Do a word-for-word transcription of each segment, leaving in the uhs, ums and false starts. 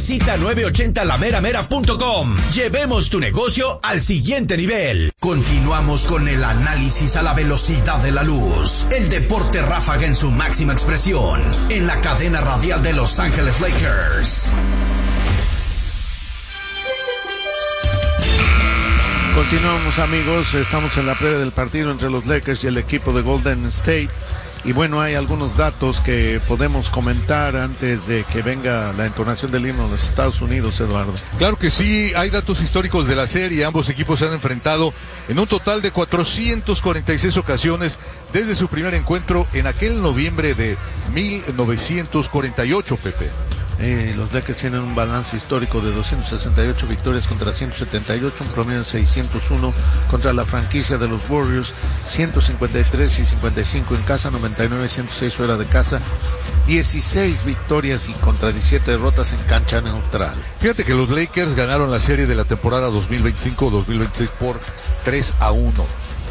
Visita nueve ochenta la mera mera punto com. Llevemos tu negocio al siguiente nivel. Continuamos con el análisis a la velocidad de la luz. El deporte ráfaga en su máxima expresión. En la cadena radial de Los Ángeles Lakers. Continuamos, amigos, estamos en la previa del partido entre los Lakers y el equipo de Golden State. Y bueno, hay algunos datos que podemos comentar antes de que venga la entonación del himno de los Estados Unidos, Eduardo. Claro que sí, hay datos históricos de la serie. Ambos equipos se han enfrentado en un total de cuatrocientas cuarenta y seis ocasiones desde su primer encuentro en aquel noviembre de mil novecientos cuarenta y ocho, Pepe. Eh, los Lakers tienen un balance histórico de doscientas sesenta y ocho victorias contra ciento setenta y ocho, un promedio de seiscientos uno contra la franquicia de los Warriors, ciento cincuenta y tres y cincuenta y cinco en casa, noventa y nueve, ciento seis fuera de casa, dieciséis victorias y contra diecisiete derrotas en cancha neutral. Fíjate que los Lakers ganaron la serie de la temporada dos mil veinticinco dos mil veintiséis por tres a uno.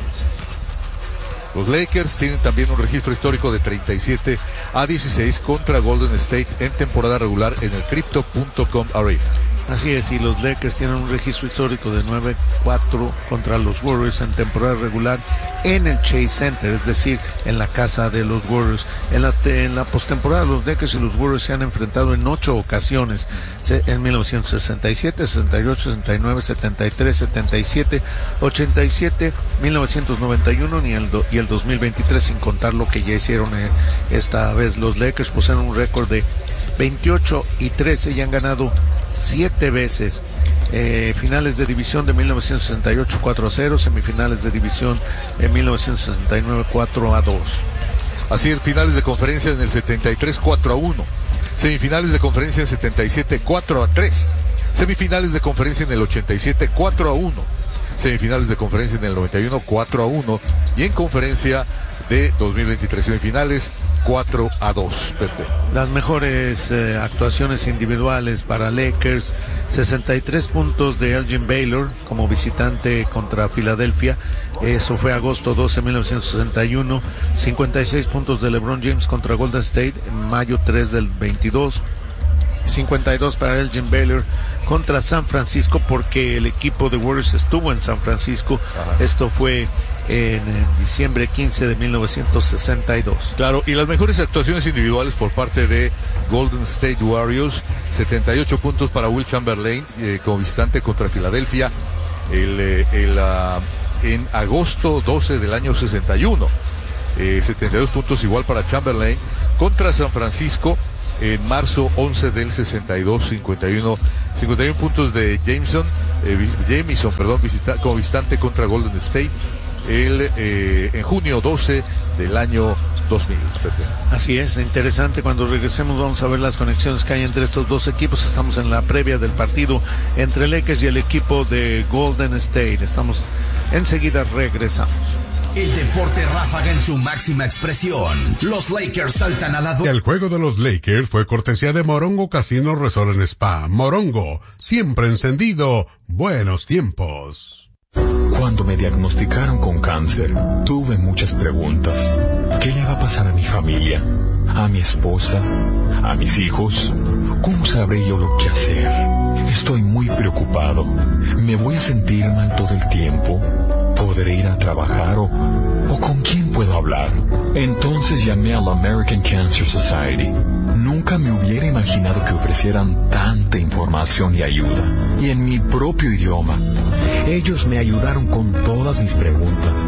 Los Lakers tienen también un registro histórico de treinta y siete a dieciséis contra Golden State en temporada regular en el Crypto punto com Arena. Así es, y los Lakers tienen un registro histórico de nueve cuatro contra los Warriors en temporada regular en el Chase Center, es decir, en la casa de los Warriors. En la, en la postemporada, los Lakers y los Warriors se han enfrentado en ocho ocasiones, en mil novecientos sesenta y siete, sesenta y ocho, sesenta y nueve, setenta y tres, setenta y siete, ochenta y siete, mil novecientos noventa y uno y el, do, y el dos mil veintitrés, sin contar lo que ya hicieron eh, esta vez. Los Lakers poseen un récord de veintiocho y trece y han ganado siete veces. Eh, finales de división de mil novecientos sesenta y ocho cuatro a cero, semifinales de división en mil novecientos sesenta y nueve cuatro a dos. Así es, finales de conferencia en el setenta y tres cuatro a uno, semifinales de conferencia en setenta y siete cuatro a tres, semifinales de conferencia en el ochenta y siete cuatro a uno, semifinales de conferencia en el noventa y uno cuatro a uno y en conferencia de dos mil veintitrés semifinales cuatro a dos, Pepe. Las mejores eh, actuaciones individuales para Lakers: sesenta y tres puntos de Elgin Baylor como visitante contra Filadelfia, eso fue agosto doce, mil novecientos sesenta y uno. cincuenta y seis puntos de LeBron James contra Golden State en mayo tres del veintidós. cincuenta y dos para Elgin Baylor contra San Francisco, porque el equipo de Warriors estuvo en San Francisco. Ajá. Esto fue en diciembre quince de mil novecientos sesenta y dos. Claro, y las mejores actuaciones individuales por parte de Golden State Warriors: setenta y ocho puntos para Will Chamberlain eh, como visitante contra Filadelfia el, eh, el, uh, en agosto doce del año sesenta y uno. Eh, setenta y dos puntos igual para Chamberlain contra San Francisco en marzo once del sesenta y dos, cincuenta y uno, cincuenta y uno puntos de Jameson, eh, Jamison, perdón, visita, como visitante contra Golden State el, eh, en junio doce del año dos mil. Así es, interesante. Cuando regresemos vamos a ver las conexiones que hay entre estos dos equipos. Estamos en la previa del partido entre Lakers y el equipo de Golden State. Estamos enseguida, regresamos. El deporte ráfaga en su máxima expresión. Los Lakers saltan a la... Do- el juego de los Lakers fue cortesía de Morongo Casino Resort and Spa. Morongo, siempre encendido, buenos tiempos. Cuando me diagnosticaron con cáncer, tuve muchas preguntas. ¿Qué le va a pasar a mi familia? ¿A mi esposa? ¿A mis hijos? ¿Cómo sabré yo lo que hacer? Estoy muy preocupado. ¿Me voy a sentir mal todo el tiempo? ¿Podré ir a trabajar o, o con quién puedo hablar? Entonces llamé a la American Cancer Society. Nunca me hubiera imaginado que ofrecieran tanta información y ayuda, y en mi propio idioma. Ellos me ayudaron con todas mis preguntas.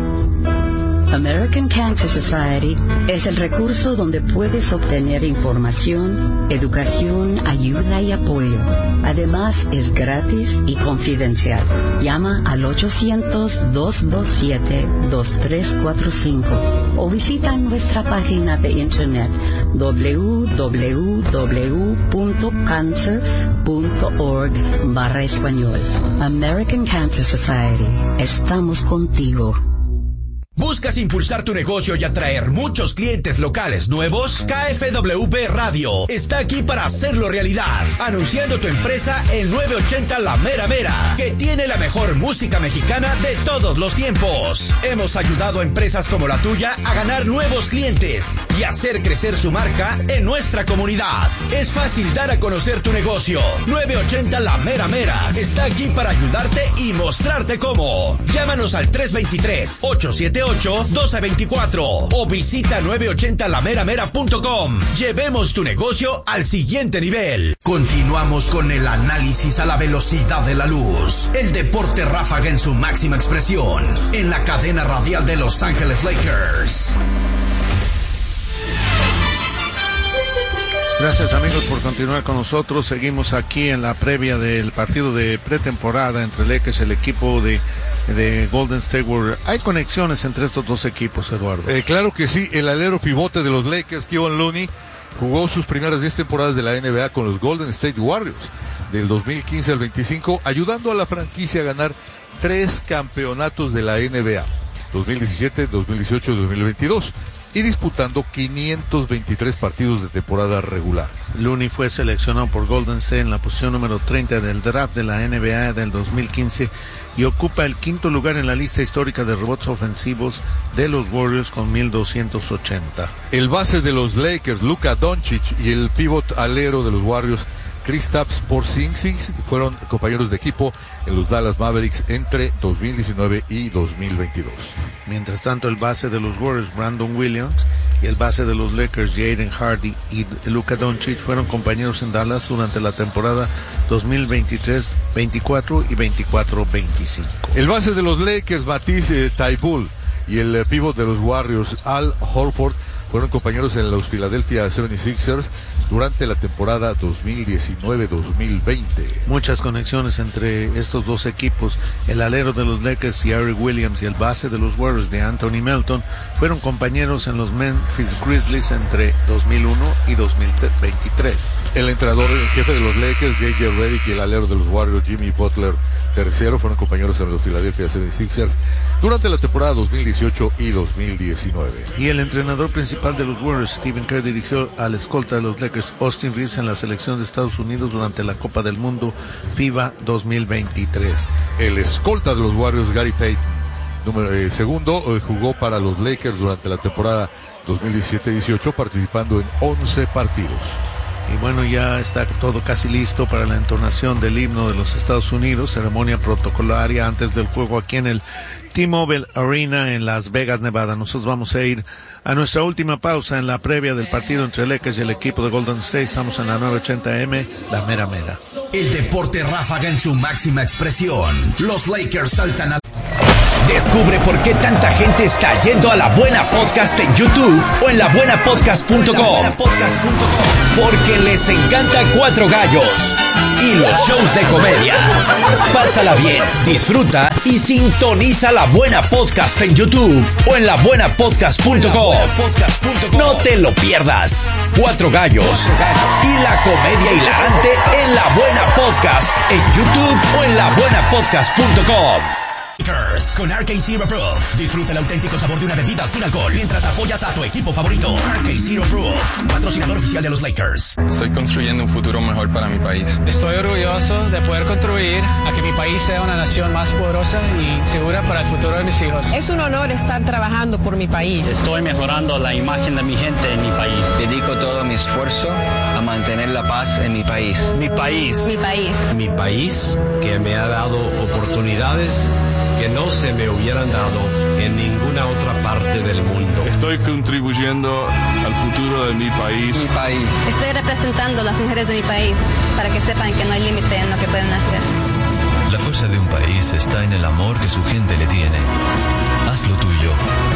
American Cancer Society es el recurso donde puedes obtener información, educación, ayuda y apoyo. Además, es gratis y confidencial. Llama al ochocientos, dos dos siete, dos tres cuatro cinco o visita nuestra página de internet doble u doble u doble u punto cancer punto org barra español. American Cancer Society. Estamos contigo. ¿Buscas impulsar tu negocio y atraer muchos clientes locales nuevos? K F W B Radio está aquí para hacerlo realidad, anunciando tu empresa en novecientos ochenta La Mera Mera, que tiene la mejor música mexicana de todos los tiempos. Hemos ayudado a empresas como la tuya a ganar nuevos clientes y hacer crecer su marca en nuestra comunidad. Es fácil dar a conocer tu negocio. novecientos ochenta La Mera Mera está aquí para ayudarte y mostrarte cómo. Llámanos al tres dos tres, ocho siete ocho, uno dos dos cuatro o visita novecientos ochenta la mera mera punto com. Llevemos tu negocio al siguiente nivel. Continuamos con el análisis a la velocidad de la luz. El deporte ráfaga en su máxima expresión. En la cadena radial de Los Ángeles Lakers. Gracias amigos por continuar con nosotros. Seguimos aquí en la previa del partido de pretemporada entre Lakers y el equipo de, de Golden State Warriors. ¿Hay conexiones entre estos dos equipos, Eduardo? Eh, claro que sí. El alero pivote de los Lakers, Kevon Looney, jugó sus primeras diez temporadas de la N B A con los Golden State Warriors del dos mil quince al veinticinco, ayudando a la franquicia a ganar tres campeonatos de la N B A, dos mil diecisiete, dos mil dieciocho y dos mil veintidós. Y disputando quinientos veintitrés partidos de temporada regular. Looney fue seleccionado por Golden State en la posición número treinta del draft de la N B A del dos mil quince y ocupa el quinto lugar en la lista histórica de rebotes ofensivos de los Warriors con mil doscientos ochenta. El base de los Lakers, Luka Doncic, y el pívot alero de los Warriors, Kristaps Porzingis, fueron compañeros de equipo en los Dallas Mavericks entre dos mil diecinueve y dos mil veintidós. Mientras tanto, el base de los Warriors, Brandon Williams, y el base de los Lakers, Jaden Hardy y Luka Doncic, fueron compañeros en Dallas durante la temporada dos mil veintitrés veinticuatro y veinticuatro veinticinco. El base de los Lakers, Matisse Thybulle, y el eh, pívot de los Warriors, Al Horford, fueron compañeros en los Philadelphia setenta y seis ers durante la temporada dos mil diecinueve dos mil veinte. Muchas conexiones entre estos dos equipos. El alero de los Lakers, Eric Williams, y el base de los Warriors, de Anthony Melton, fueron compañeros en los Memphis Grizzlies entre dos mil uno y dos mil veintitrés. El entrenador el jefe de los Lakers, J J Redick, y el alero de los Warriors, Jimmy Butler tercero, fueron compañeros en los Philadelphia setenta y seis ers durante la temporada dos mil dieciocho y dos mil diecinueve. Y el entrenador principal de los Warriors, Stephen Kerr, dirigió al escolta de los Lakers, Austin Reeves, en la selección de Estados Unidos durante la Copa del Mundo FIBA dos mil veintitrés. El escolta de los Warriors, Gary Payton, número, eh, segundo, eh, jugó para los Lakers durante la temporada dos mil diecisiete dieciocho, participando en once partidos. Y bueno, ya está todo casi listo para la entonación del himno de los Estados Unidos, ceremonia protocolaria antes del juego aquí en el T-Mobile Arena en Las Vegas, Nevada. Nosotros vamos a ir a nuestra última pausa en la previa del partido entre Lakers y el equipo de Golden State. Estamos en la novecientos ochenta eme, La Mera Mera. El deporte ráfaga en su máxima expresión. Los Lakers saltan a... Descubre por qué tanta gente está yendo a La Buena Podcast en YouTube o en la buena podcast punto com. Porque les encanta Cuatro Gallos y los shows de comedia. Pásala bien, disfruta y sintoniza La Buena Podcast en YouTube o en la buena podcast punto com. No te lo pierdas. Cuatro Gallos y la comedia hilarante en La Buena Podcast en YouTube o en la buena podcast punto com. Con R K Zero Proof. Disfruta el auténtico sabor de una bebida sin alcohol mientras apoyas a tu equipo favorito. R K Zero Proof, patrocinador oficial de los Lakers. Estoy construyendo un futuro mejor para mi país. Estoy orgulloso de poder contribuir a que mi país sea una nación más poderosa y segura para el futuro de mis hijos. Es un honor estar trabajando por mi país. Estoy mejorando la imagen de mi gente en mi país. Dedico todo mi esfuerzo a mantener la paz en mi país. Mi país. Mi país. Mi país, que me ha dado oportunidades que no se me hubieran dado en ninguna otra parte del mundo. Estoy contribuyendo al futuro de mi país. Mi país. Estoy representando a las mujeres de mi país para que sepan que no hay límite en lo que pueden hacer. La fuerza de un país está en el amor que su gente le tiene. Haz lo tuyo.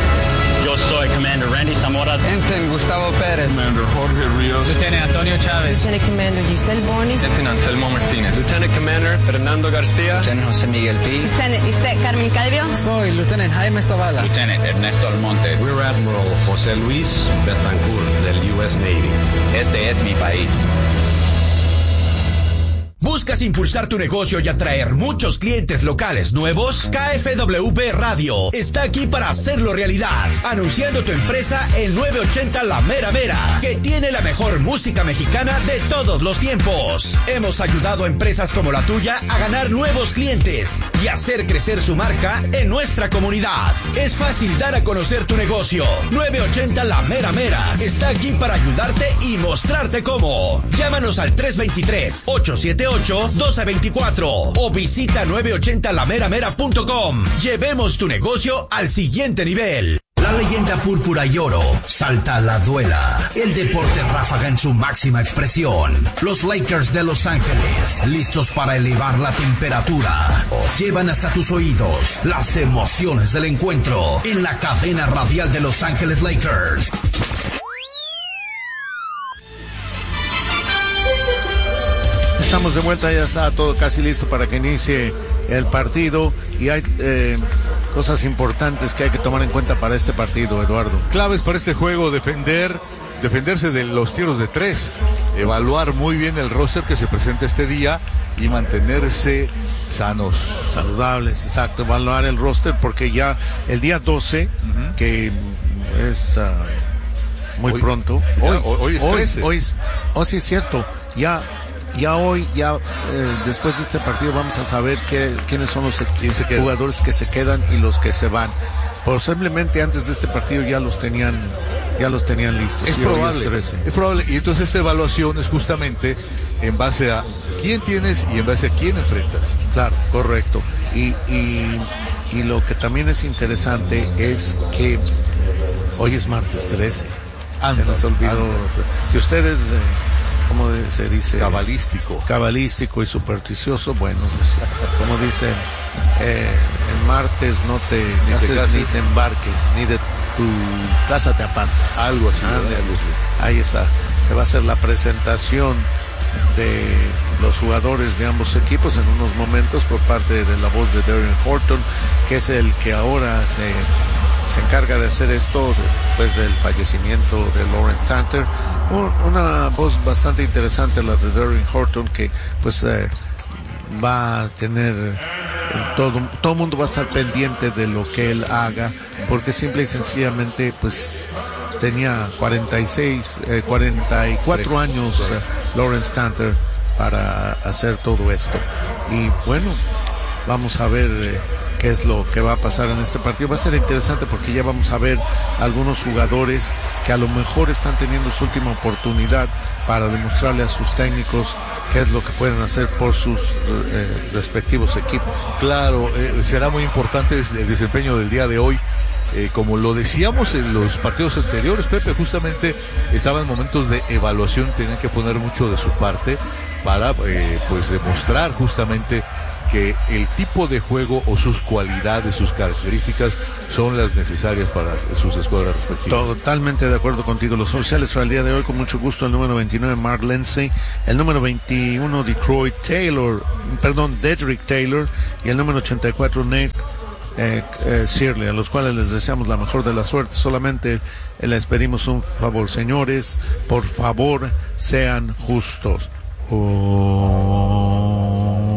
Yo soy Commander Randy Zamora. Ensign Gustavo Pérez. Commander Jorge Ríos. Lieutenant Antonio Chávez. Lieutenant Commander Giselle Bonis. Lieutenant Anselmo Martínez. Lieutenant Commander Fernando García. Lieutenant José Miguel Pi. Lieutenant Lisette Carmen Calvio. Soy Lieutenant Jaime Zavala. Lieutenant Ernesto Almonte. Rear Admiral José Luis Betancourt del U S Navy. Este es mi país. Busca ¿Buscas impulsar tu negocio y atraer muchos clientes locales nuevos? K F W B Radio está aquí para hacerlo realidad, anunciando tu empresa en nueve ochenta La Mera Mera, que tiene la mejor música mexicana de todos los tiempos. Hemos ayudado a empresas como la tuya a ganar nuevos clientes y hacer crecer su marca en nuestra comunidad. Es fácil dar a conocer tu negocio. nueve ochenta La Mera Mera está aquí para ayudarte y mostrarte cómo. Llámanos al tres dos tres, ocho siete ocho, uno dos dos cuatro o visita nueve ochenta la mera mera punto com. Llevemos tu negocio al siguiente nivel. La leyenda púrpura y oro salta a la duela. El deporte ráfaga en su máxima expresión. Los Lakers de Los Ángeles, listos para elevar la temperatura. Llevan hasta tus oídos las emociones del encuentro en la cadena radial de Los Ángeles Lakers. Estamos de vuelta, ya está todo casi listo para que inicie el partido y hay eh, cosas importantes que hay que tomar en cuenta para este partido, Eduardo. Claves para este juego: defender, defenderse de los tiros de tres, evaluar muy bien el roster que se presenta este día y mantenerse sanos. Saludables, exacto, evaluar el roster porque ya el día doce, uh-huh. que es uh, muy hoy, pronto. Ya, hoy, hoy es trece. Hoy, hoy, oh, sí es cierto, ya... Ya hoy, ya eh, después de este partido vamos a saber que, quiénes son los jugadores que se quedan y los que se van. Posiblemente antes de este partido ya los tenían, ya los tenían listos. Es probable, es, es probable. Y entonces esta evaluación es justamente en base a quién tienes y en base a quién enfrentas. Claro, correcto. Y, y, y lo que también es interesante es que hoy es martes trece. Anda, se nos olvidó. Anda. Si ustedes... Eh, como se dice, cabalístico cabalístico y supersticioso, bueno, pues, como dicen, eh, el martes no te ni cases, te ni te embarques, ni de tu casa te apartes, algo así, ah, de, ahí está, se va a hacer la presentación de los jugadores de ambos equipos en unos momentos por parte de la voz de Darren Horton, que es el que ahora se se encarga de hacer esto después del fallecimiento de Lawrence Tanter. Una voz bastante interesante, la de Darren Horton, que pues eh, va a tener eh, todo todo el mundo va a estar pendiente de lo que él haga, porque simple y sencillamente pues tenía cuarenta y seis, eh, cuarenta y cuatro años eh, Lawrence Tanter para hacer todo esto. Y bueno, vamos a ver eh, qué es lo que va a pasar en este partido. Va a ser interesante porque ya vamos a ver algunos jugadores que a lo mejor están teniendo su última oportunidad para demostrarle a sus técnicos qué es lo que pueden hacer por sus eh, respectivos equipos. Claro, eh, será muy importante el desempeño del día de hoy. Eh, como lo decíamos en los partidos anteriores, Pepe, justamente estaban en momentos de evaluación, tenían que poner mucho de su parte para eh, pues demostrar justamente que el tipo de juego o sus cualidades, sus características son las necesarias para sus escuadras respectivas. Totalmente de acuerdo contigo. Los oficiales para el día de hoy, con mucho gusto, el número veintinueve, Mark Lindsay, el número veintiuno, Detroit Taylor, perdón, Dedrick Taylor, y el número ochenta y cuatro, Nate eh, eh, Searle, a los cuales les deseamos la mejor de la suerte. Solamente eh, les pedimos un favor, señores, por favor, sean justos. Oh.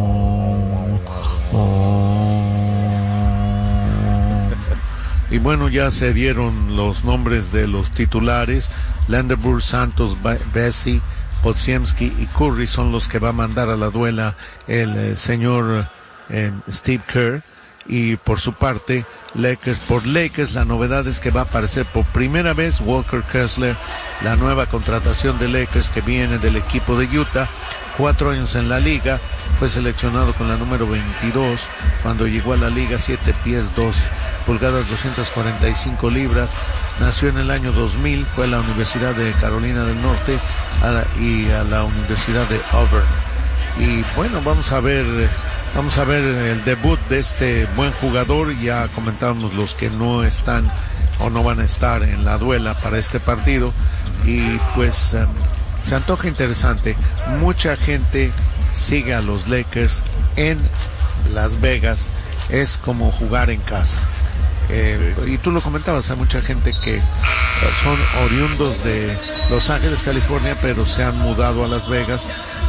Y bueno, ya se dieron los nombres de los titulares. Landerburg, Santos, Bessie, Podziemski y Curry son los que va a mandar a la duela el eh, señor eh, Steve Kerr. Y por su parte, Lakers por Lakers, la novedad es que va a aparecer por primera vez Walker Kessler, la nueva contratación de Lakers que viene del equipo de Utah. Cuatro años en la liga, fue seleccionado con la número veintidós cuando llegó a la liga, siete pies dos pulgadas, doscientas cuarenta y cinco libras. Nació en el año dos mil, fue a la Universidad de Carolina del Norte a la, y a la Universidad de Auburn. Y bueno, vamos a ver, vamos a ver el debut de este buen jugador. Ya comentábamos los que no están o no van a estar en la duela para este partido. Y pues um, se antoja interesante. Mucha gente sigue a los Lakers en Las Vegas. Es como jugar en casa. Eh, y tú lo comentabas, hay mucha gente que son oriundos de Los Ángeles, California, pero se han mudado a Las Vegas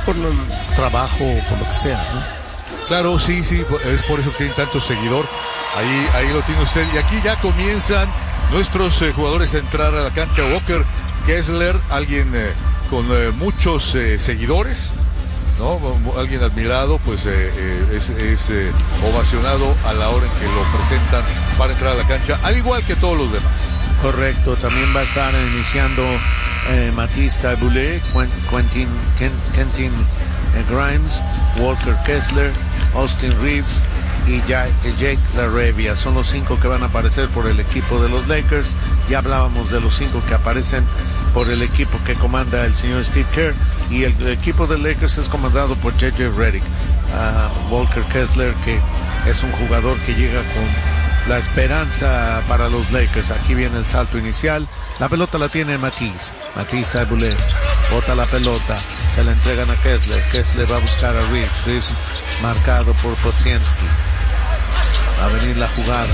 por el trabajo, por lo que sea, ¿no? Claro, sí, sí, es por eso que tienen tanto seguidor. Ahí, ahí lo tiene usted. Y aquí ya comienzan nuestros eh, jugadores a entrar a la cancha. Walker Kessler, alguien eh, con eh, muchos eh, seguidores, ¿no? Alguien admirado, pues eh, eh, es, es eh, ovacionado a la hora en que lo presentan para entrar a la cancha, al igual que todos los demás. Correcto, también va a estar iniciando eh, Matisse Taiboulet, Quentin, Ken, Quentin eh, Grimes, Walker Kessler, Austin Reeves y Jake LaRavia. Son los cinco que van a aparecer por el equipo de los Lakers. Ya hablábamos de los cinco que aparecen por el equipo que comanda el señor Steve Kerr, y el, el equipo de Lakers es comandado por J J Redick. Uh, Walker Kessler, que es un jugador que llega con la esperanza para los Lakers. Aquí viene el salto inicial. La pelota la tiene Matisse. Matisse Taiboulet bota la pelota, se la entregan a Kessler. Kessler va a buscar a Reeves. Reeves marcado por Podziemski. Va a venir la jugada.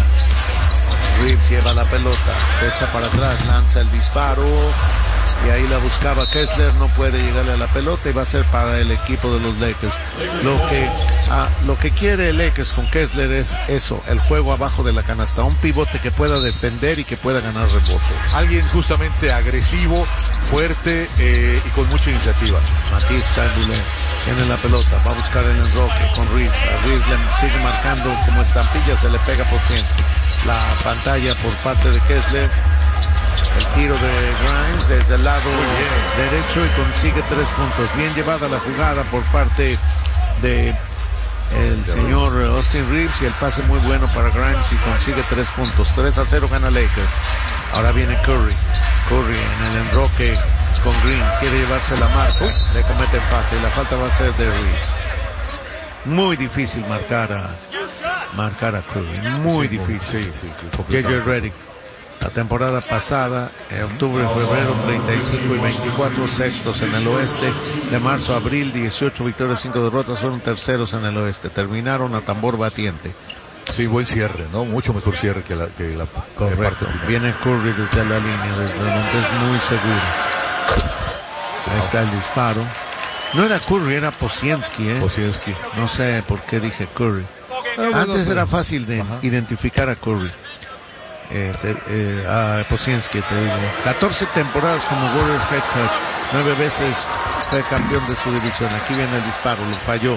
Reeves lleva la pelota, se echa para atrás, lanza el disparo y ahí la buscaba Kessler, no puede llegarle a la pelota y va a ser para el equipo de los Lakers. Lo que, ah, lo que quiere el Lakers con Kessler es eso, el juego abajo de la canasta, un pivote que pueda defender y que pueda ganar rebotes. Alguien justamente agresivo, fuerte eh, y con mucha iniciativa. Matisse Taiboulet tiene la pelota, va a buscar el enroque con Reeves. A Reeves le sigue marcando como estampilla, se le pega Podziemski. La pantalla por parte de Kessler. El tiro de Grimes desde el lado derecho y consigue tres puntos. Bien llevada la jugada por parte de el señor Austin Reeves, y el pase muy bueno para Grimes y consigue tres puntos. tres a cero gana Lakers. Ahora viene Curry. Curry en el enroque con Green. Quiere llevarse la marca. Le comete empate y la falta va a ser de Reeves. Muy difícil marcar a marcar a Curry. Muy sí, difícil. Sí, sí, sí, J J Redick. La temporada pasada, en octubre, febrero, treinta y cinco y veinticuatro sextos en el oeste. De marzo a abril, dieciocho victorias, cinco derrotas, fueron terceros en el oeste. Terminaron a tambor batiente. Sí, buen cierre, ¿no? Mucho mejor cierre que la, que la Correcto. Parte. Viene Curry desde la línea, desde donde es muy seguro. Ahí está el disparo. No era Curry, era Podziemski, ¿eh? Podziemski. No sé por qué dije Curry. Ah, bueno, Antes era fácil de Ajá. identificar a Curry. Eh, te, eh, a Podziemski, te digo. catorce temporadas como Warriors head coach, nueve veces fue campeón de su división. Aquí viene el disparo, lo falló.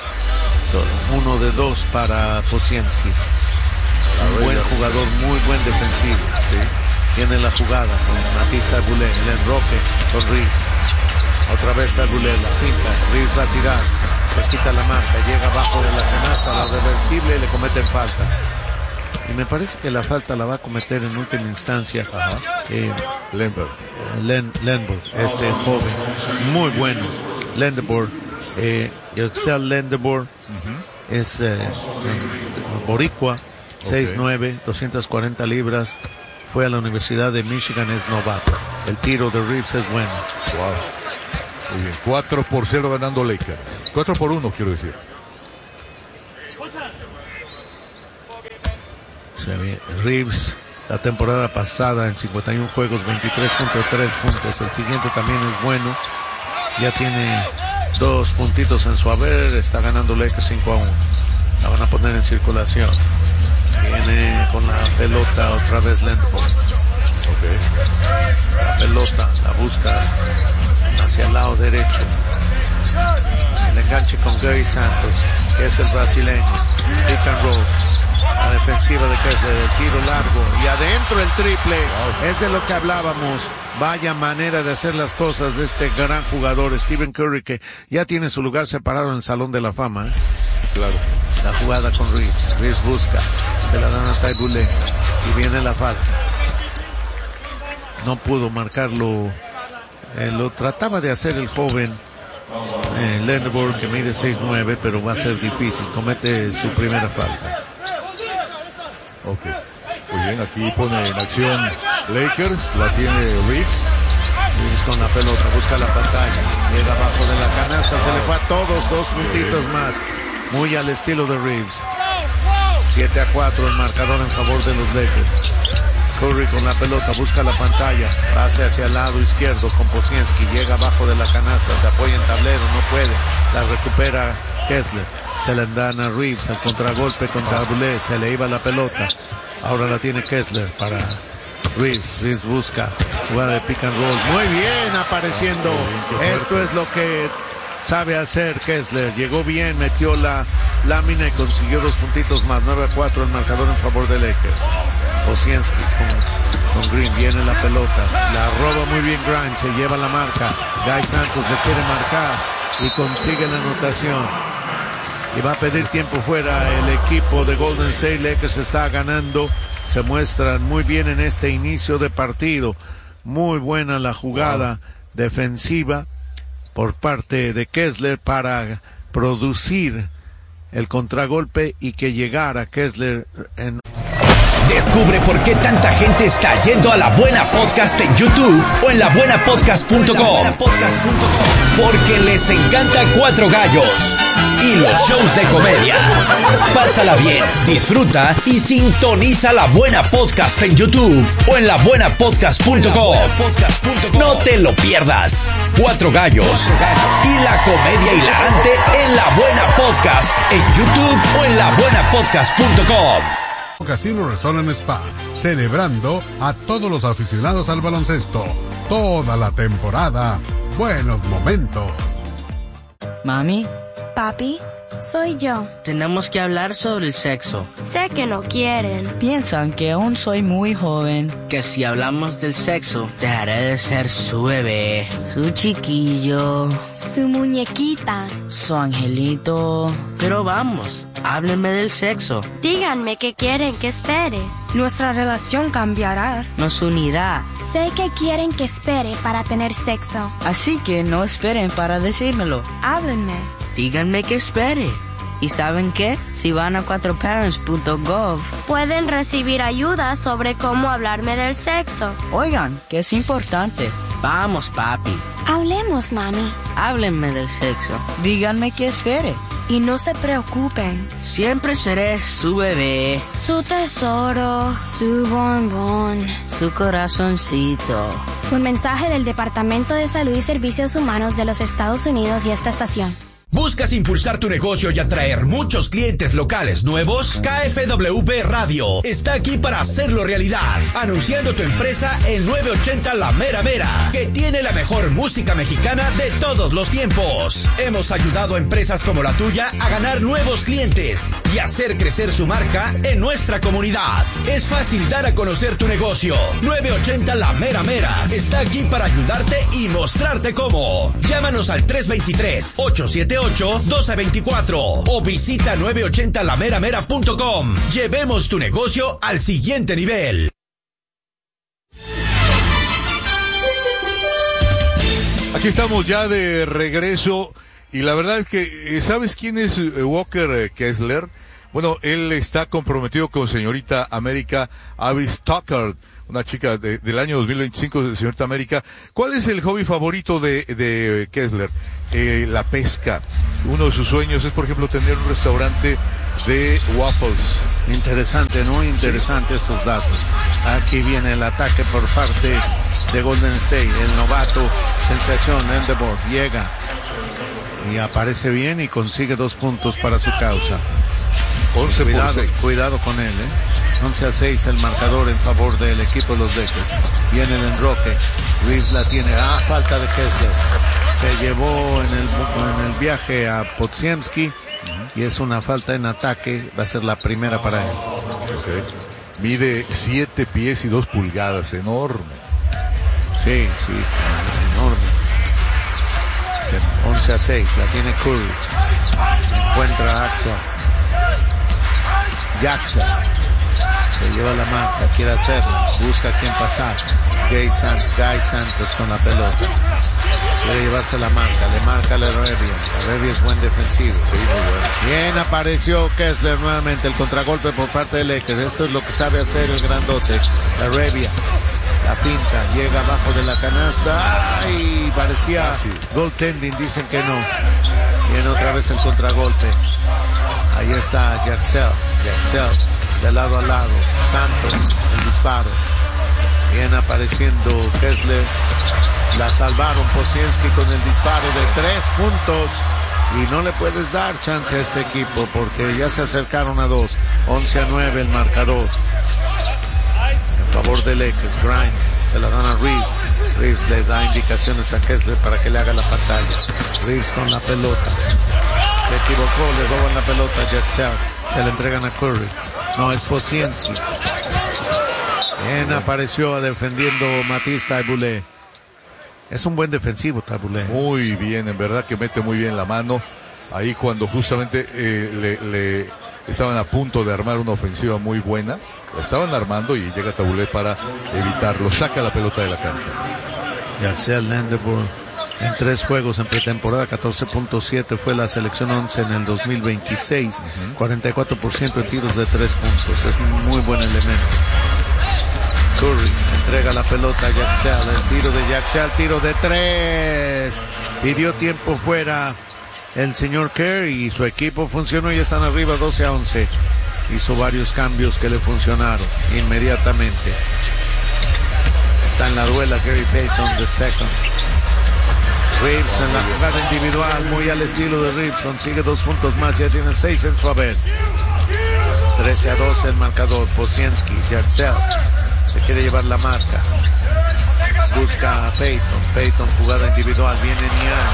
Uno de dos para Podziemski. Un buen jugador, muy buen defensivo. ¿Sí? Tiene la jugada con Matisse Taiboulet, el enroque con Reeves. Otra vez Taiboulet, la finta. Reeves va a tirar, se quita la marca, llega abajo de la canasta, la reversible y le cometen falta. Y me parece que la falta la va a cometer en última instancia eh, Lenberg. Len, Lenberg, este joven, muy bueno. Lendeborg, eh, Excel Lendeborg, uh-huh. es eh, boricua, okay. seis nueve, doscientas cuarenta libras, fue a la Universidad de Michigan, es novato. El tiro de Reeves es bueno. Wow. Muy bien, cuatro por cero ganando Lakers. cuatro por uno, quiero decir. Reeves, la temporada pasada en cincuenta y uno juegos, veintitrés punto tres puntos. El siguiente también es bueno. Ya tiene dos puntitos en su haber. Está ganando Lakers cinco a uno. La van a poner en circulación. Viene con la pelota otra vez Lendeborg. Okay. La pelota la busca hacia el lado derecho. El enganche con Gary Santos, que es el brasileño. Pick and roll. La defensiva de Kessler, el tiro largo y adentro el triple. Wow. Es de lo que hablábamos. Vaya manera de hacer las cosas de este gran jugador Stephen Curry, que ya tiene su lugar separado en el Salón de la Fama, ¿eh? Claro. La jugada con Reeves. Reeves busca, se la dan a Taiboulet y viene la falta. No pudo marcarlo. Eh, lo trataba de hacer el joven eh, Lendeborg, que mide seis nueve, pero va a ser difícil. Comete su primera falta. Ok, muy bien, aquí pone en acción Lakers, la tiene Reeves. Reeves con la pelota, busca la pantalla, llega abajo de la canasta, se le fue a todos, dos puntitos más, muy al estilo de Reeves. siete a cuatro el marcador en favor de los Lakers. Curry con la pelota, busca la pantalla, pase hacia el lado izquierdo con Posienski, llega abajo de la canasta, se apoya en tablero, no puede, la recupera Kessler, se la dan a Reeves, al contragolpe contra Abulé, se le iba la pelota, ahora la tiene Kessler para Reeves, Reeves busca, jugada de pick and roll, muy bien apareciendo, esto es lo que sabe hacer Kessler, llegó bien, metió la lámina y consiguió dos puntitos más, nueve a cuatro el marcador en favor de Lakers. Posienski con, con Green, viene la pelota, la roba muy bien Grimes, se lleva la marca, Guy Santos le quiere marcar y consigue la anotación y va a pedir tiempo fuera el equipo de Golden State. Lakers está ganando, se muestran muy bien en este inicio de partido, muy buena la jugada defensiva por parte de Kessler para producir el contragolpe y que llegara Kessler en... Descubre por qué tanta gente está yendo a La Buena Podcast en YouTube o en la buena podcast punto com. Porque les encanta Cuatro Gallos y los shows de comedia. Pásala bien, disfruta y sintoniza La Buena Podcast en YouTube o en la buena podcast punto com. No te lo pierdas. Cuatro Gallos y la comedia hilarante en La Buena Podcast en YouTube o en la buena podcast punto com. Casino Resort and Spa, celebrando a todos los aficionados al baloncesto, toda la temporada, buenos momentos. Mami. Papi, soy yo. Tenemos que hablar sobre el sexo. Sé que no quieren. Piensan que aún soy muy joven. Que si hablamos del sexo, dejaré de ser su bebé, su chiquillo, su muñequita, su angelito. Pero vamos, háblenme del sexo. Díganme qué quieren que espere. Nuestra relación cambiará. Nos unirá. Sé que quieren que espere para tener sexo. Así que no esperen para decírmelo. Háblenme. Díganme que espere. ¿Y saben qué? Si van a cuatro parents punto gov, pueden recibir ayuda sobre cómo hablarme del sexo. Oigan, que es importante. Vamos, papi. Hablemos, mami. Háblenme del sexo. Díganme que espere. Y no se preocupen. Siempre seré su bebé, su tesoro, su bombón, su corazoncito. Un mensaje del Departamento de Salud y Servicios Humanos de los Estados Unidos y esta estación. ¿Buscas impulsar tu negocio y atraer muchos clientes locales nuevos? K F W B Radio está aquí para hacerlo realidad. Anunciando tu empresa en nueve ochenta La Mera Mera, que tiene la mejor música mexicana de todos los tiempos. Hemos ayudado a empresas como la tuya a ganar nuevos clientes y hacer crecer su marca en nuestra comunidad. Es fácil dar a conocer tu negocio. nueve ochenta La Mera Mera está aquí para ayudarte y mostrarte cómo. Llámanos al tres dos tres, ocho siete ocho, uno dos dos cuatro o visita nueve ochenta la mera mera punto com. Llevemos tu negocio al siguiente nivel. Aquí estamos ya de regreso y la verdad es que, ¿sabes quién es Walker Kessler? Bueno, él está comprometido con señorita América Abby Stockard, una chica de, del año dos mil veinticinco de señorita América. ¿Cuál es el hobby favorito de, de Kessler? Eh, la pesca. Uno de sus sueños es, por ejemplo, tener un restaurante de waffles. Interesante, muy interesante sí. Estos datos. Aquí viene el ataque por parte de Golden State. El novato, sensación, Endeavor, llega y aparece bien y consigue dos puntos para su causa. once cuidado, por seis. Cuidado con él, ¿eh? once a seis el marcador en favor del equipo de los Lakers. Viene el enroque. Reeves la tiene. Ah, falta de Kessler. Se llevó en el, en el viaje a Podziemski uh-huh. y es una falta en ataque. Va a ser la primera para él. Okay. Mide siete pies y dos pulgadas. Enorme. Sí, sí, enorme. once a seis. La tiene Curry. Encuentra a Axel. Jackson se lleva la marca, quiere hacerlo, busca a quién pasar. Guy Santos, Guy Santos con la pelota, quiere llevarse la marca, le marca a la Revia. La Revia es buen defensivo. Sí, muy bueno. Bien apareció Kessler nuevamente, el contragolpe por parte de Lakers. Esto es lo que sabe hacer el grandote. La Revia, la pinta, llega abajo de la canasta. Ay, parecía goaltending, dicen que no. Viene otra vez el contragolpe. Ahí está Jaxel, Jaxel, de lado a lado, Santos, el disparo, Bien apareciendo Kessler. La salvaron Posienski con el disparo de tres puntos. Y no le puedes dar chance a este equipo porque ya se acercaron a dos. once a nueve el marcador. En favor de Lakers. Grimes se la dan a Reeves. Reeves le da indicaciones a Kessler para que le haga la pantalla. Reeves con la pelota. Se equivocó, le roban la pelota a Jaxel. Se le entregan a Curry. No, es Posienski. Bien apareció defendiendo Matisse Thybulle. Es un buen defensivo, Thybulle. Muy bien, en verdad que mete muy bien la mano. Ahí cuando justamente eh, le, le estaban a punto de armar una ofensiva muy buena. La estaban armando y llega Thybulle para evitarlo. Saca la pelota de la cancha. Jaxel Lendeborg en tres juegos en pretemporada, catorce punto siete, fue la selección once en el dos mil veintiséis, uh-huh. cuarenta y cuatro por ciento en tiros de tres puntos. Es un muy buen elemento. Curry entrega la pelota a Jaxel, el tiro de Jaxel, tiro de tres. Pidió tiempo fuera el señor Kerr y su equipo funcionó y están arriba doce a once. Hizo varios cambios que le funcionaron inmediatamente. Está en la duela Gary Payton de second. Reeves en la jugada individual, muy al estilo de Reeves, consigue dos puntos más, ya tiene seis en su haber. trece a doce el marcador. Posienski, Jaxel se quiere llevar la marca. Busca a Payton. Payton, jugada individual, viene Niang.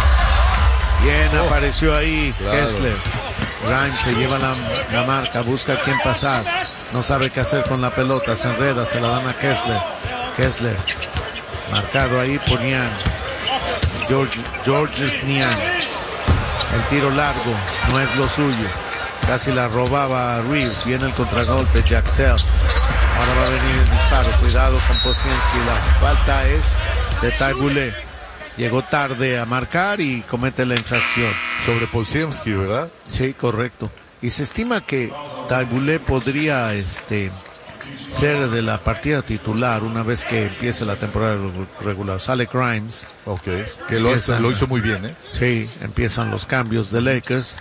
Bien, oh, apareció ahí claro. Kessler. Grimes se lleva la, la marca, busca a quién pasar. No sabe qué hacer con la pelota, se enreda, se la dan a Kessler. Kessler, marcado ahí por Niang. George, George Niang. El tiro largo no es lo suyo. Casi la robaba Reeves. Viene el contragolpe, Jaxel. Ahora va a venir el disparo. Cuidado con Posienski. La falta es de Thybulle. Llegó tarde a marcar y comete la infracción. Sobre Posienski, ¿verdad? Sí, correcto. Y se estima que Thybulle podría este, ser de la partida titular una vez que empiece la temporada regular. Sale Grimes. Ok, que lo, empiezan, lo hizo muy bien, ¿eh? Sí, empiezan los cambios de Lakers.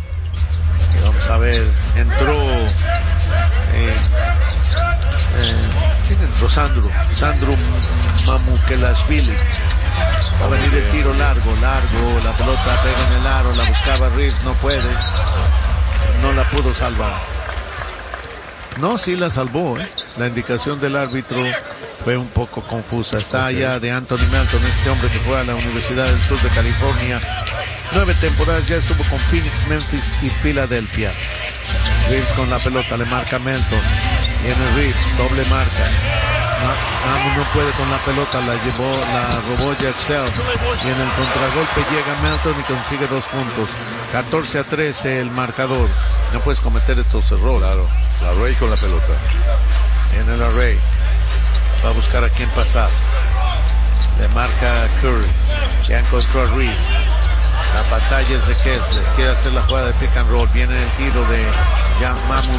Y vamos a ver, entró... Eh, eh, ¿quién entró? Sandro. Sandro Mamukelashvili. Va a venir el tiro largo, largo. La pelota pega en el aro, la buscaba Reeves, no puede. No la pudo salvar. No, sí la salvó, ¿eh? La indicación del árbitro fue un poco confusa. Está okay. Allá de Anthony Melton, este hombre que fue a la Universidad del Sur de California. Nueve temporadas, ya estuvo con Phoenix, Memphis y Filadelfia. Reeves con la pelota, le marca Melton. Viene Reeves, doble marca. Mamu no puede con la pelota, la llevó, la robó Jaxel. Y en el contragolpe llega Melton y consigue dos puntos. catorce a trece el marcador. No puedes cometer estos errores. Claro, la Array con la pelota. En el Array. Va a buscar a quién pasar. Le marca Curry. Ya encontró a Reeves. La pantalla es de Kessler. Quiere hacer la jugada de pick and roll. Viene el tiro de Jan Mamu.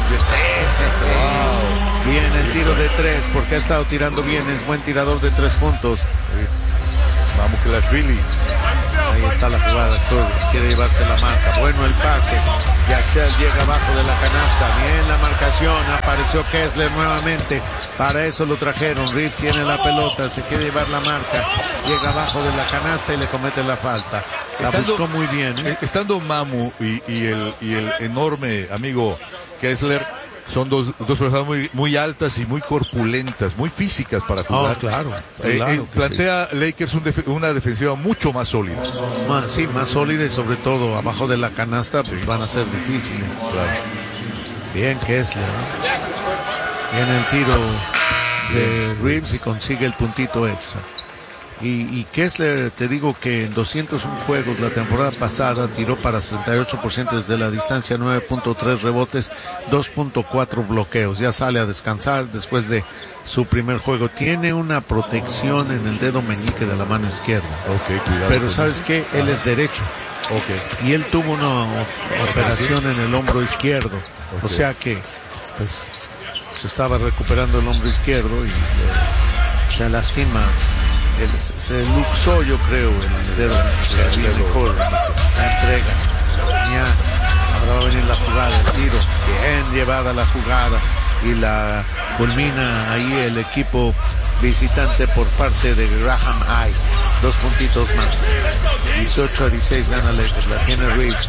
Wow. Viene el tiro de tres porque ha estado tirando bien. Es buen tirador de tres puntos. Mamukelashvili. Ahí está la jugada. Curry quiere llevarse la marca. Bueno el pase. Jaxel llega abajo de la canasta. Bien la marcación. Apareció Kessler nuevamente. Para eso lo trajeron. Reeves tiene la pelota. Se quiere llevar la marca. Llega abajo de la canasta y le comete la falta. La estando, buscó muy bien. ¿eh? Estando Mamu y, y, el, y el enorme amigo Kessler, son dos, dos personas muy, muy altas y muy corpulentas, muy físicas para jugar. Oh, claro. Eh, claro eh, plantea sí. Lakers un def- una defensiva mucho más sólida. Más, sí, más sólida y sobre todo abajo de la canasta pues, sí. van a ser difíciles. Claro. Bien Kessler. ¿no? Viene el tiro de Reeves y consigue el puntito extra. Y, y Kessler, te digo que en doscientos uno juegos la temporada pasada tiró para sesenta y ocho por ciento desde la distancia, nueve punto tres rebotes, dos punto cuatro bloqueos. Ya sale a descansar después de su primer juego. Tiene una protección en el dedo meñique de la mano izquierda. Okay, cuidado. Pero ¿sabes qué? Él es derecho. Okay. Y él tuvo una operación en el hombro izquierdo. Okay. O sea que pues, se estaba recuperando el hombro izquierdo y eh, se lastima. El, se luxó, yo creo, el dedo, el dedo la entrega. Ya, ahora va a venir la jugada, el tiro. Bien llevada la jugada. y la culmina ahí el equipo visitante por parte de Graham High. Dos puntitos más. dieciocho a dieciséis gana Lakers. La tiene Reeves.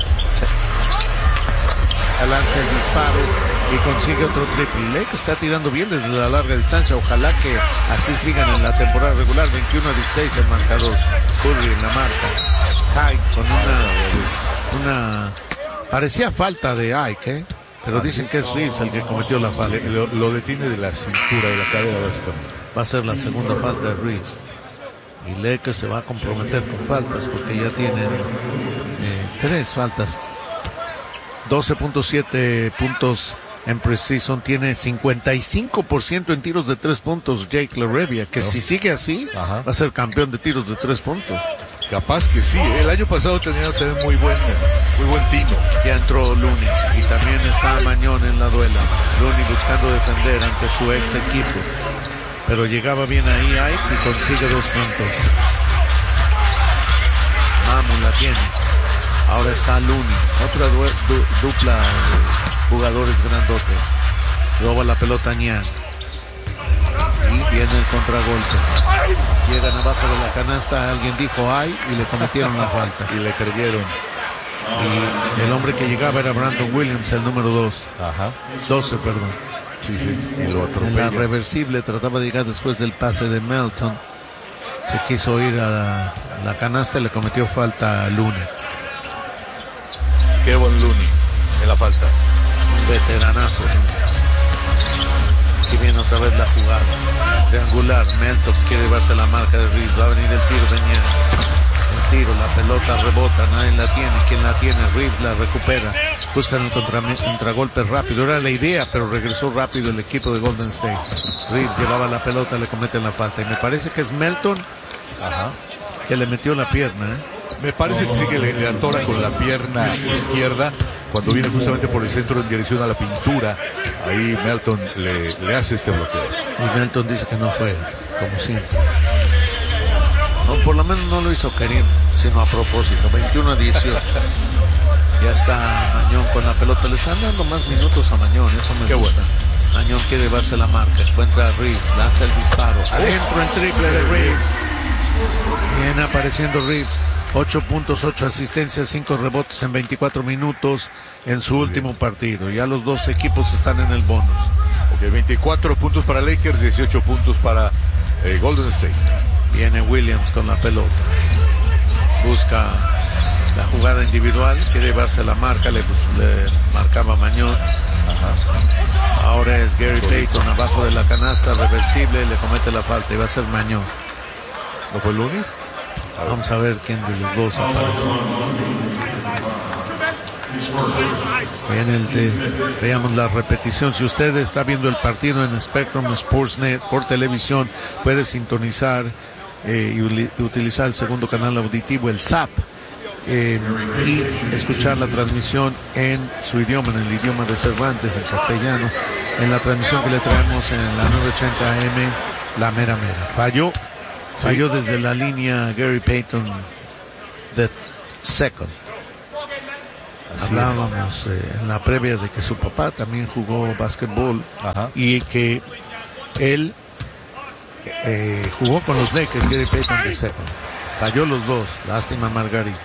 Lanza el disparo y consigue otro triple. Lakers está tirando bien desde la larga distancia. Ojalá que así sigan en la temporada regular. veintiuno a dieciséis el marcador. Curry en la marca. High con una una parecía falta de Ike, ¿eh? Pero dicen que es Reeves el que cometió la falta. Lo, lo detiene de la cintura, de la cadera básicamente. Va a ser la segunda falta de Reeves. Y Lakers se va a comprometer con faltas porque ya tienen eh, tres faltas. doce punto siete puntos en preseason. Tiene cincuenta y cinco por ciento en tiros de tres puntos Jake LaRavia, que no. Si sigue así, Ajá. va a ser campeón de tiros de tres puntos. Capaz que sí. El año pasado tenía que tener muy buen, muy buen tino. Ya entró Looney y también está Mañón en la duela. Looney buscando defender ante su ex equipo. Pero llegaba bien ahí Ike y consigue dos puntos. Mamu la tiene. Ahora está Looney. Otra du du dupla de jugadores grandotes. Roba la pelota Niang. Y viene el contragolpe. Llegan abajo de la canasta. Alguien dijo ay y le cometieron la falta. Y le creyeron. Y el hombre que llegaba era Brandon Williams, el número dos. Ajá. doce, perdón. Sí, sí. Y lo en la reversible trataba de llegar después del pase de Melton. Se quiso ir a la, la canasta y le cometió falta a Looney. Qué buen Looney en la falta. Un veteranazo. Aquí viene otra vez la jugada. Triangular. Melton quiere llevarse la marca de Reeves. Va a venir el tiro de Niang. El tiro, la pelota rebota, nadie la tiene. ¿Quién la tiene? Reeves la recupera. Buscan el contra, contragolpe rápido. Era la idea, pero regresó rápido el equipo de Golden State. Reeves llevaba la pelota, le cometen la falta. Y me parece que es Melton Ajá. que le metió la pierna. ¿eh? Me parece que sí que le, le atora con la pierna izquierda cuando viene justamente por el centro en dirección a la pintura. Ahí Melton le, le hace este bloqueo. Y Melton dice que no fue, como siempre. No, por lo menos no lo hizo queriendo, sino a propósito. veintiuno a dieciocho. Ya está Mañón con la pelota. Le están dando más minutos a Mañón, eso me Qué gusta. Bueno. Mañón quiere llevarse la marca. Encuentra a Reeves, lanza el disparo. Adentro el triple de Reeves. Viene apareciendo Reeves. ocho puntos, ocho asistencias, cinco rebotes en veinticuatro minutos en su Muy último bien. partido. Ya los dos equipos están en el bonus. Ok, veinticuatro puntos para Lakers, dieciocho puntos para eh, Golden State. Viene Williams con la pelota. Busca la jugada individual. Quiere llevarse la marca. Le, le marcaba Mañón. Ajá. Ahora es Gary Payton abajo de la canasta. Reversible. Le comete la falta. Y va a ser Mañón. ¿No fue Looney? A Vamos a ver quién de los dos aparece. Viene el de, veamos la repetición. Si usted está viendo el partido en Spectrum Sportsnet por televisión, puede sintonizar eh, y utilizar el segundo canal auditivo, el S A P, eh, y escuchar la transmisión en su idioma, en el idioma de Cervantes, en castellano, en la transmisión que le traemos en la novecientos ochenta A M, la mera mera. Falló, falló sí. desde la línea Gary Payton, the second. Hablábamos eh, en la previa de que su papá también jugó básquetbol. Ajá. Y que él eh, jugó con los Lakers, Gary Payton de second. Falló los dos, lástima Margarito.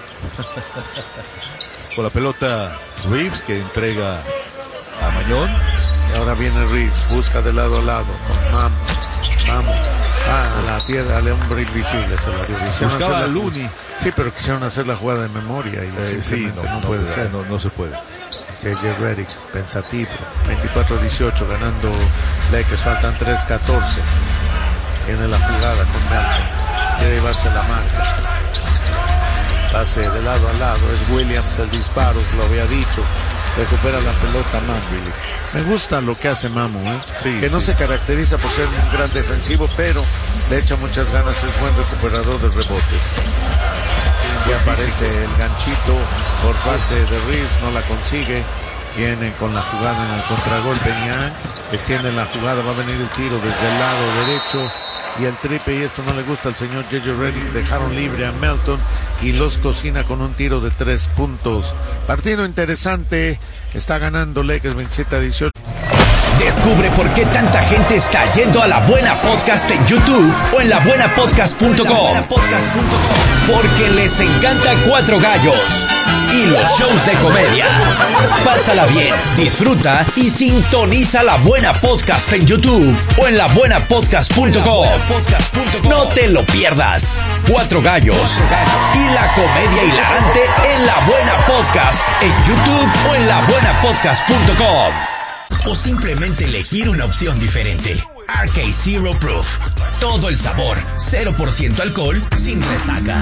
Con la pelota Reeves que entrega a Mañón. Y ahora viene Reeves, busca de lado a lado con Mam, Mamu. Ah, a la tierra, al hombre invisible se la dio. Buscaba a Looney. Sí, pero quisieron hacer la jugada de memoria y eh, sí, no, no, no puede no, ser. No, no se puede. J J Redick, pensativo. veinticuatro a dieciocho, ganando Lakers. Faltan tres catorce. Viene la jugada con Melton. Quiere llevarse la marca. Pase de lado a lado. Es Williams el disparo, lo había dicho. Recupera la pelota Mamu. Me gusta lo que hace Mamu, ¿eh? sí, que no sí. se caracteriza por ser un gran defensivo, pero le echa muchas ganas, es buen recuperador de rebotes. Ya aparece el ganchito por parte de Reeves, no la consigue. Viene con la jugada en el contragolpe Niang, extiende la jugada, va a venir el tiro desde el lado derecho. Y el triple, y esto no le gusta al señor J J Redick, dejaron libre a Melton y los cocina con un tiro de tres puntos. Partido interesante, está ganando Lakers veintisiete a dieciocho. Descubre por qué tanta gente está yendo a La Buena Podcast en YouTube o en la buena podcast punto com. Porque les encanta Cuatro Gallos y los shows de comedia. Pásala bien, disfruta y sintoniza La Buena Podcast en YouTube o en la buena podcast punto com. No te lo pierdas. Cuatro Gallos y la comedia hilarante en La Buena Podcast en YouTube o en la buena podcast punto com. O simplemente elegir una opción diferente. R K Zero Proof. Todo el sabor, cero por ciento alcohol, sin resaca.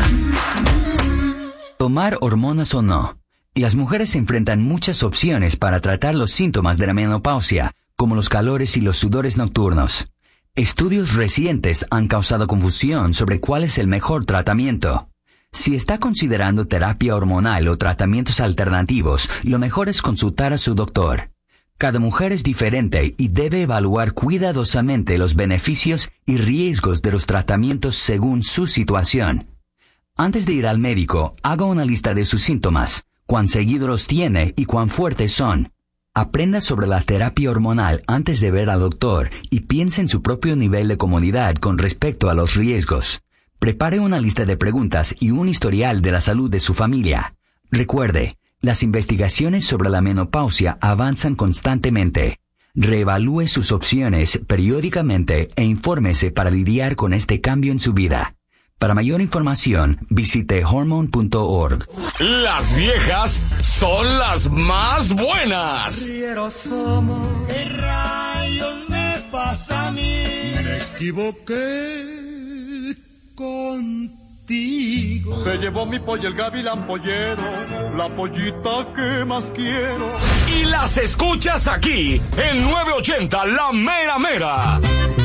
Tomar hormonas o no. Las mujeres enfrentan muchas opciones para tratar los síntomas de la menopausia, como los calores y los sudores nocturnos. Estudios recientes han causado confusión sobre cuál es el mejor tratamiento. Si está considerando terapia hormonal o tratamientos alternativos, lo mejor es consultar a su doctor. Cada mujer es diferente y debe evaluar cuidadosamente los beneficios y riesgos de los tratamientos según su situación. Antes de ir al médico, haga una lista de sus síntomas, cuán seguido los tiene y cuán fuertes son. Aprenda sobre la terapia hormonal antes de ver al doctor y piense en su propio nivel de comodidad con respecto a los riesgos. Prepare una lista de preguntas y un historial de la salud de su familia. Recuerde, las investigaciones sobre la menopausia avanzan constantemente. Reevalúe sus opciones periódicamente e infórmese para lidiar con este cambio en su vida. Para mayor información, visite hormone punto org. Las viejas son las más buenas. Somos. ¿Qué rayos me pasa a mí? Me equivoqué contigo. Se llevó mi pollo el gavilán pollero, la pollita que más quiero. Y las escuchas aquí, en nueve ochenta La Mera Mera.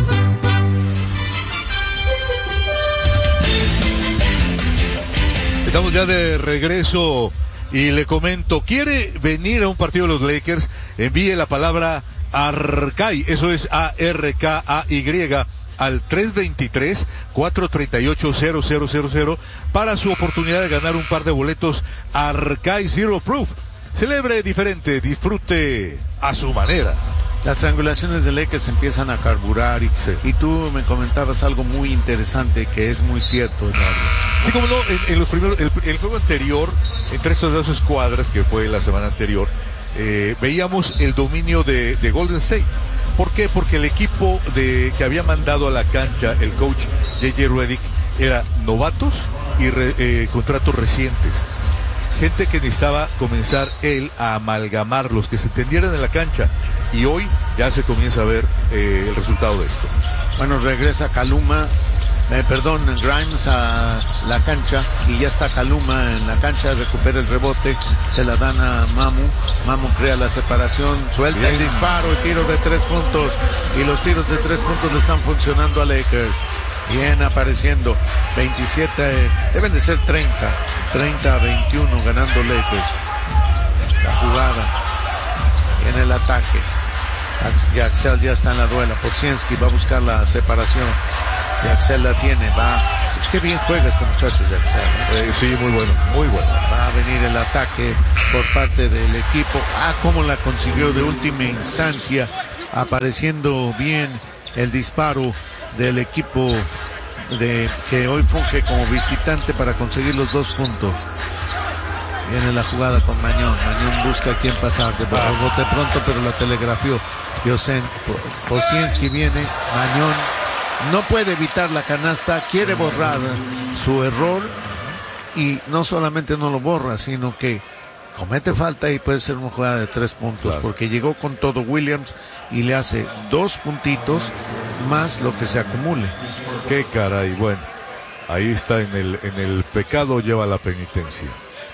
Estamos ya de regreso y le comento, ¿quiere venir a un partido de los Lakers? Envíe la palabra Arcay, eso es A R K A Y, al tres dos tres, cuatro tres ocho, cero cero cero cero para su oportunidad de ganar un par de boletos Arcay Zero Proof. Celebre diferente, disfrute a su manera. Las triangulaciones de Lakers empiezan a carburar y, sí. y tú me comentabas algo muy interesante que es muy cierto, Eduardo. Sí, como no, en, en los primeros, el, el juego anterior, entre estas dos escuadras, que fue la semana anterior, eh, veíamos el dominio de, de Golden State. ¿Por qué? Porque el equipo de que había mandado a la cancha el coach J J Redick era novatos y re, eh, contratos recientes. Gente que necesitaba comenzar él a amalgamar los que se tendieran en la cancha, y hoy ya se comienza a ver eh, el resultado de esto. Bueno, regresa Kaluma, eh, perdón, Grimes a la cancha, y ya está Kaluma en la cancha, recupera el rebote, se la dan a Mamu, Mamu crea la separación, suelta Bien. el disparo, el tiro de tres puntos, y los tiros de tres puntos le están funcionando a Lakers. Bien apareciendo, veintisiete, deben de ser treinta, treinta a veintiuno ganando Lakers. La jugada en el ataque. Axel ya está en la duela, Podziemski va a buscar la separación. Y Axel la tiene, va. Qué bien juega este muchacho de Axel. ¿eh? Eh, sí, muy bueno, muy bueno. Va a venir el ataque por parte del equipo. Ah, cómo la consiguió de última instancia, apareciendo bien el disparo del equipo de que hoy funge como visitante para conseguir los dos puntos. Viene la jugada con Mañón. Mañón busca a quién pasar. De bote pronto, pero la telegrafió. Yosen, Podziemski viene. Mañón no puede evitar la canasta. Quiere borrar su error. Y no solamente no lo borra, sino que comete falta y puede ser una jugada de tres puntos. Claro. Porque llegó con todo Williams y le hace dos puntitos más lo que se acumule. Qué caray, bueno, ahí está en el en el pecado lleva la penitencia.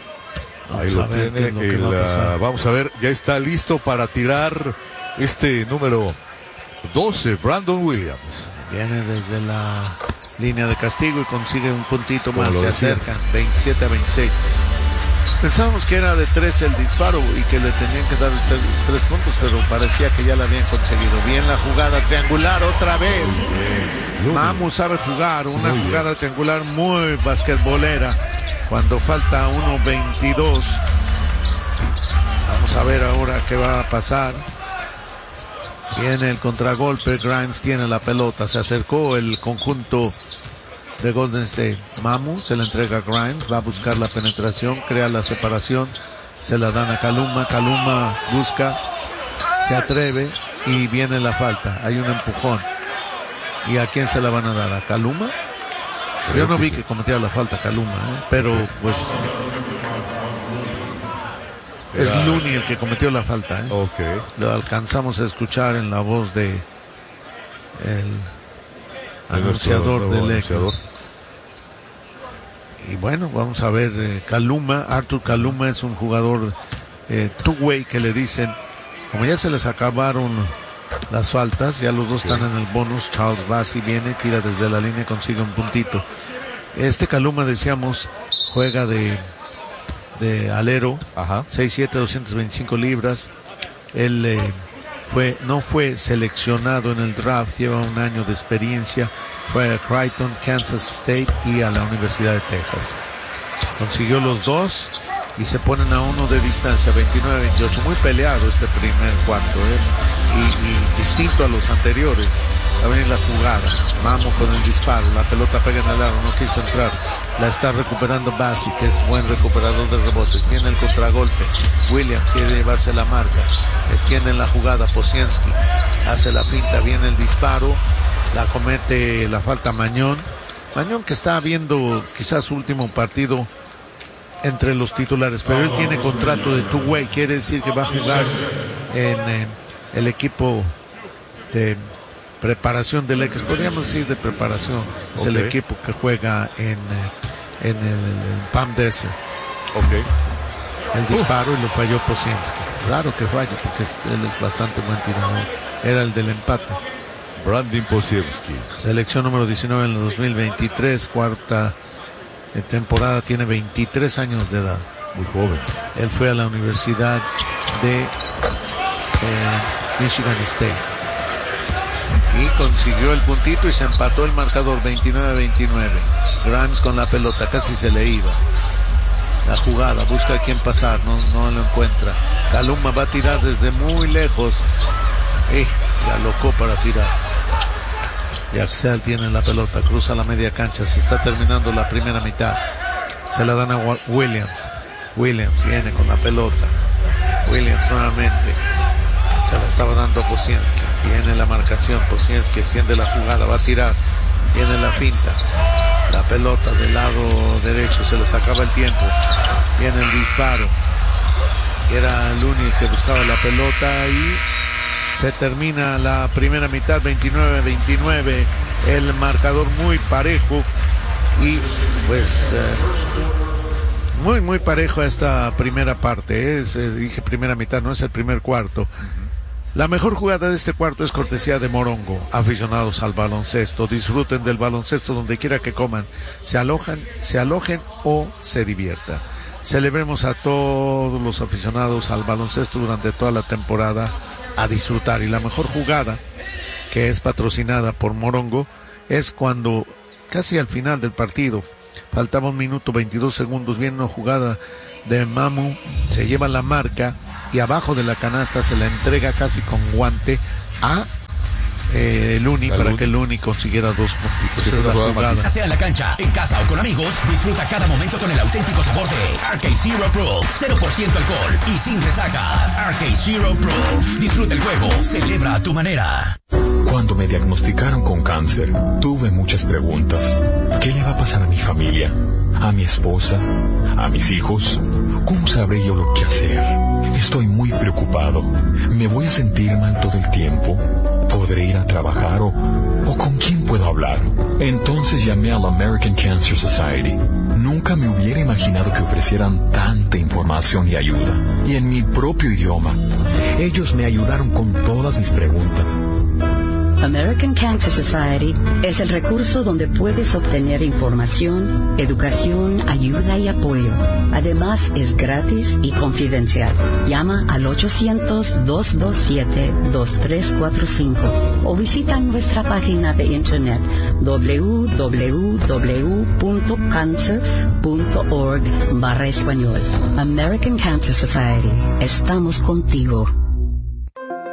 Ahí lo tiene. Lo el, va a vamos a ver, ya está listo para tirar este número doce, Brandon Williams. Viene desde la línea de castigo y consigue un puntito más, se acercan, veintisiete a veintiséis. Pensábamos que era de tres el disparo y que le tenían que dar tres, tres puntos, pero parecía que ya la habían conseguido. Bien la jugada triangular otra vez. Bien. Mamu sabe jugar, una muy jugada bien. triangular muy basquetbolera. Cuando falta uno veintidós. Vamos a ver ahora qué va a pasar. Viene el contragolpe, Grimes tiene la pelota, se acercó el conjunto de Golden State. Mamu se la entrega a Grimes, va a buscar la penetración, crea la separación, se la dan a Kaluma, Kaluma busca, se atreve y viene la falta, hay un empujón. ¿Y a quién se la van a dar? ¿A Kaluma? Yo no vi que cometiera la falta Kaluma, ¿eh? Pero pues es Looney el que cometió la falta, ¿eh? Okay. Lo alcanzamos a escuchar en la voz de el anunciador del Lakers. Y bueno, vamos a ver, eh, Kaluma, Arthur Kaluma es un jugador eh, two-way que le dicen, como ya se les acabaron las faltas, ya los dos sí. están en el bonus. Charles Bassey viene, tira desde la línea, consigue un puntito. Este Kaluma, decíamos, juega de de alero, seis siete, doscientas veinticinco libras. Él eh, fue no fue seleccionado en el draft, lleva un año de experiencia, fue a Creighton, Kansas State y a la Universidad de Texas. Consiguió los dos y se ponen a uno de distancia, veintinueve a veintiocho. Muy peleado este primer cuarto, ¿eh? y, y distinto a los anteriores. Va a venir la jugada, Mamu con el disparo, la pelota pega en el aro, no quiso entrar, la está recuperando Bassey, que es buen recuperador de rebotes. Viene el contragolpe, Williams quiere llevarse la marca, extiende la jugada, Posienski hace la finta, viene el disparo, la comete la falta Mañón, Mañón que está viendo quizás su último partido entre los titulares, pero él tiene contrato de two-way, quiere decir que va a jugar en eh, el equipo de preparación del Lakers, podríamos decir de preparación, es okay. el equipo que juega en, en el en Palm Desert. Okay. El disparo uh. y lo falló Posienski. Claro que falla porque él es bastante buen tirador. Era el del empate. Brandon Posienski. Selección número diecinueve en el dos mil veintitrés, cuarta temporada, tiene veintitrés años de edad. Muy joven. Él fue a la Universidad de eh, Michigan State. Y consiguió el puntito y se empató el marcador veintinueve a veintinueve. Grimes con la pelota, casi se le iba. La jugada, busca a quién pasar, no, no lo encuentra. Kaluma va a tirar desde muy lejos. Y se alocó para tirar. Y Axel tiene la pelota, cruza la media cancha, se está terminando la primera mitad. Se la dan a Williams. Williams viene con la pelota. Williams nuevamente. Se la estaba dando a Posienski. Viene la marcación, Posienski extiende la jugada, va a tirar. Viene la finta. La pelota del lado derecho, se les acaba el tiempo. Viene el disparo. Era Looney el que buscaba la pelota y se termina la primera mitad, veintinueve a veintinueve. El marcador muy parejo y pues eh, muy muy parejo a esta primera parte. Es, eh, dije primera mitad, no es el primer cuarto. La mejor jugada de este cuarto es cortesía de Morongo. Aficionados al baloncesto, disfruten del baloncesto donde quiera que coman, se alojan, se alojen o se diviertan. Celebremos a todos los aficionados al baloncesto durante toda la temporada a disfrutar. Y la mejor jugada, que es patrocinada por Morongo, es cuando casi al final del partido, faltaba un minuto veintidós segundos, viene una jugada de Mamu, se lleva la marca y abajo de la canasta se la entrega casi con guante a eh, Looney para Looney. que Looney consiguiera dos puntitos. Sí, la jugada. Sea en la cancha, en casa o con amigos, disfruta cada momento con el auténtico sabor de Arcade Zero Proof. cero por ciento alcohol y sin resaca. Arcade Zero Proof. Disfruta el juego, celebra a tu manera. Cuando me diagnosticaron con cáncer, tuve muchas preguntas. ¿Qué le va a pasar a mi familia? ¿A mi esposa? ¿A mis hijos? ¿Cómo sabré yo lo que hacer? Estoy muy preocupado. ¿Me voy a sentir mal todo el tiempo? ¿Podré ir a trabajar o, o con quién puedo hablar? Entonces llamé a la American Cancer Society. Nunca me hubiera imaginado que ofrecieran tanta información y ayuda. Y en mi propio idioma. Ellos me ayudaron con todas mis preguntas. American Cancer Society es el recurso donde puedes obtener información, educación, ayuda y apoyo. Además, es gratis y confidencial. Llama al ochocientos, dos dos siete, dos tres cuatro cinco o visita nuestra página de internet doble u doble u doble u punto cancer punto org barra español. American Cancer Society. Estamos contigo.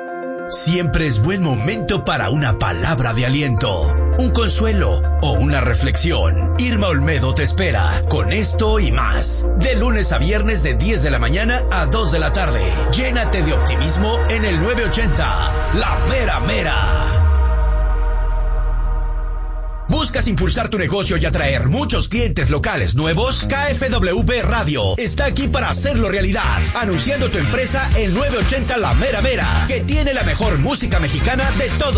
Siempre es buen momento para una palabra de aliento, un consuelo o una reflexión. Irma Olmedo te espera con esto y más. De lunes a viernes de diez de la mañana a dos de la tarde. Llénate de optimismo en el nueve ochenta. La Mera Mera. ¿Buscas impulsar tu negocio y atraer muchos clientes locales nuevos? K F W B Radio está aquí para hacerlo realidad. Anunciando tu empresa en nueve ochenta La Mera Mera, que tiene la mejor música mexicana de todo